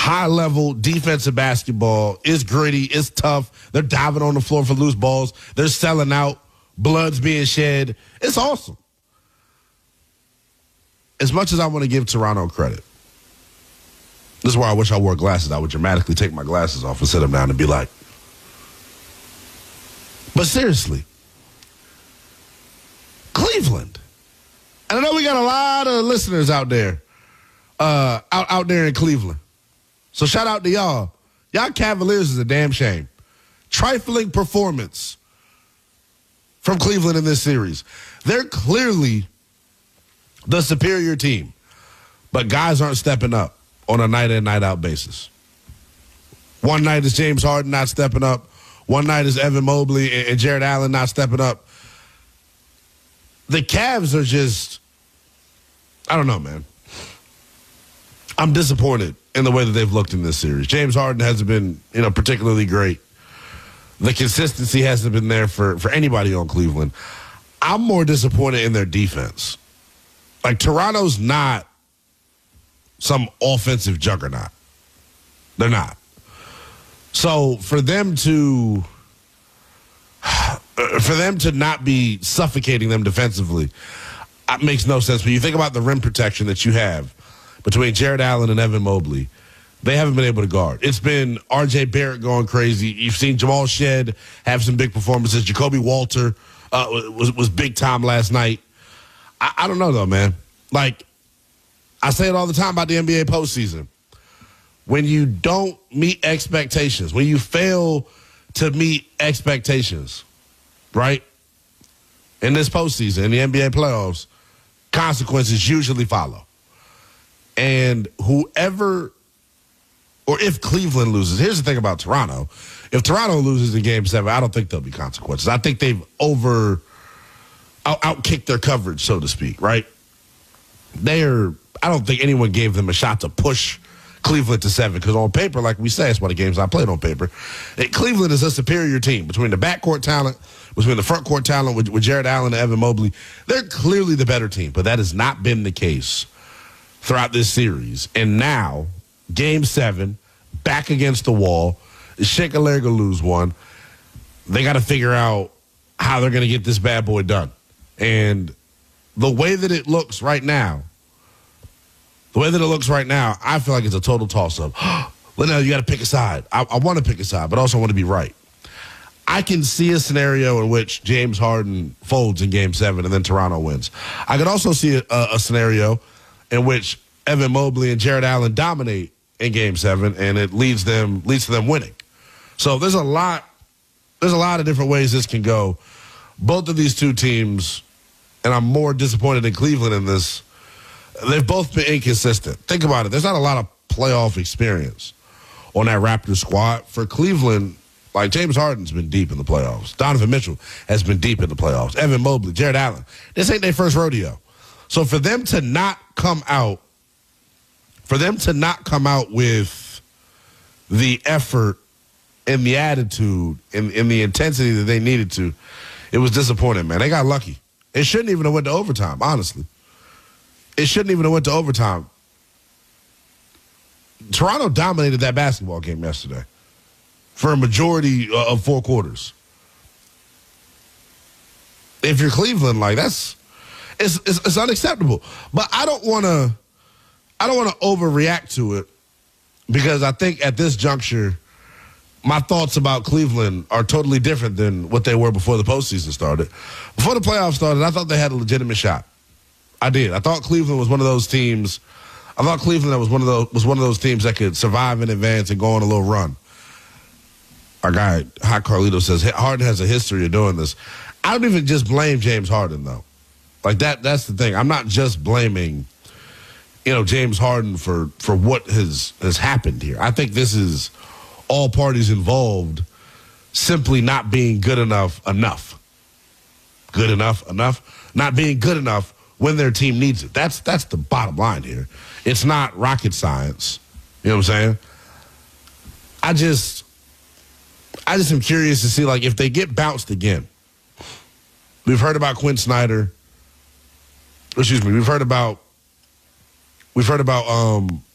high-level defensive basketball. It's gritty. It's tough. They're diving on the floor for loose balls. They're selling out. Blood's being shed. It's awesome. As much as I want to give Toronto credit, this is where I wish I wore glasses. I would dramatically take my glasses off and sit them down and be like, but seriously, Cleveland. And I know we got a lot of listeners out there, out there in Cleveland. So shout out to y'all. Y'all Cavaliers is a damn shame. Trifling performance from Cleveland in this series. They're clearly the superior team, but guys aren't stepping up on a night-in, night-out basis. One night is James Harden not stepping up. One night is Evan Mobley and Jared Allen not stepping up. The Cavs are just, I don't know, man. I'm disappointed in the way that they've looked in this series. James Harden hasn't been, particularly great. The consistency hasn't been there for anybody on Cleveland. I'm more disappointed in their defense. Like, Toronto's not some offensive juggernaut. They're not. So for them to not be suffocating them defensively, it makes no sense. When you think about the rim protection that you have between Jared Allen and Evan Mobley, they haven't been able to guard. It's been R.J. Barrett going crazy. You've seen Jamal Shedd have some big performances. Jacoby Walter was big time last night. I don't know, though, man. Like, I say it all the time about the NBA postseason. When you don't meet expectations, when you fail to meet expectations, right? In this postseason, in the NBA playoffs, consequences usually follow. And whoever, or if Cleveland loses, here's the thing about Toronto. If Toronto loses in Game 7, I don't think there'll be consequences. I think they've outkicked their coverage, so to speak, right? I don't think anyone gave them a shot to push Cleveland to 7, because on paper, like we say, it's one of the games I played on paper. Cleveland is a superior team between the backcourt talent, between the front court talent with Jared Allen and Evan Mobley. They're clearly the better team, but that has not been the case throughout this series. And now, Game 7, back against the wall, shake a leg or lose one. They got to figure out how they're going to get this bad boy done. And the way that it looks right now, I feel like it's a total toss-up. Linnell, you got to pick a side. I want to pick a side, but also want to be right. I can see a scenario in which James Harden folds in Game 7 and then Toronto wins. I could also see a scenario in which Evan Mobley and Jared Allen dominate in Game 7 and it leads to them winning. So there's a lot of different ways this can go. Both of these two teams, and I'm more disappointed in Cleveland in this, they've both been inconsistent. Think about it. There's not a lot of playoff experience on that Raptors squad. For Cleveland, like, James Harden's been deep in the playoffs. Donovan Mitchell has been deep in the playoffs. Evan Mobley, Jared Allen. This ain't their first rodeo. So for them to not come out with the effort and the attitude and the intensity that they needed to, it was disappointing, man. They got lucky. It shouldn't even have went to overtime, honestly. It shouldn't even have went to overtime. Toronto dominated that basketball game yesterday for a majority of 4 quarters. If you're Cleveland, like, it's unacceptable. But I don't want to overreact to it, because I think at this juncture, my thoughts about Cleveland are totally different than what they were before the postseason started. Before the playoffs started, I thought they had a legitimate shot. I did. I thought Cleveland was one of those teams. I thought Cleveland was one of those teams that could survive in advance and go on a little run. Our guy, Hot Carlito, says Harden has a history of doing this. I don't even just blame James Harden, though. Like, that's the thing. I'm not just blaming, James Harden for what has happened here. I think this is all parties involved simply not being good enough. Good enough. Not being good enough when their team needs it. That's the bottom line here. It's not rocket science. You know what I'm saying? I just am curious to see, like, if they get bounced again. We've heard about Quinn Snyder. Excuse me. We've heard about